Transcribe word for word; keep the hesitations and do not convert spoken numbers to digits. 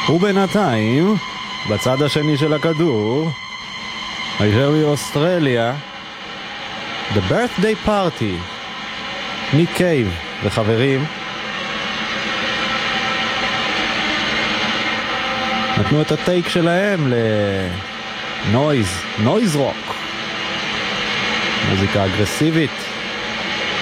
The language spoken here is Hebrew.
ובינתיים, בצד השני של הכדור, הישר מאוסטרליה, The Birthday Party, ניק קייב וחברים, נתנו את הטייק שלהם לנויז, נויז רוק, מוזיקה אגרסיבית.